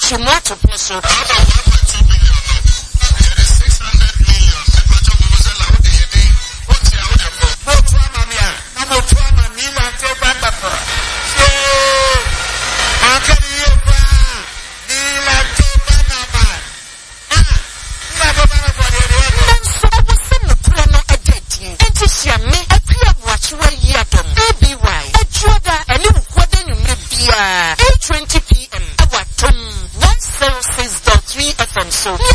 Chimoto Poso. A20 PM. Awatum 106.3 FM. So